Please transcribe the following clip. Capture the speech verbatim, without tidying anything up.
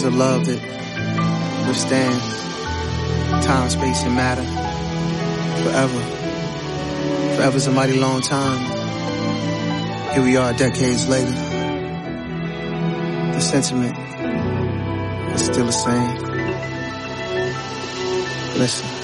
is a love that withstand time, space, and matter forever. Forever's a mighty long time. Here we are decades later. The sentiment is still the same. Listen.